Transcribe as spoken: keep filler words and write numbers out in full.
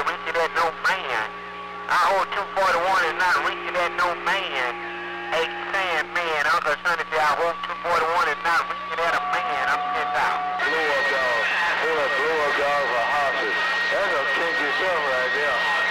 ain't reaching at no man. I hold two forty-one and not reaching at no man. Hey, saying man, Uncle Sonny said I hold two forty-one and not reaching at a man. I'm sent out. Blew up dog. Full of blew up dog for horses. That's a kinky stuff right there.